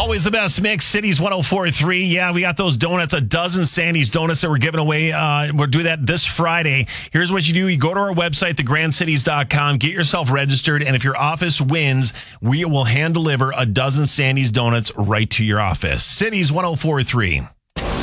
Always the best mix. Cities 104.3. Yeah, we got those donuts, a dozen Sandy's donuts that we're giving away. We'll do that this Friday. Here's what you do. You go to our website, thegrandcities.com, get yourself registered, and if your office wins, we will hand deliver a dozen Sandy's donuts right to your office. Cities 104.3.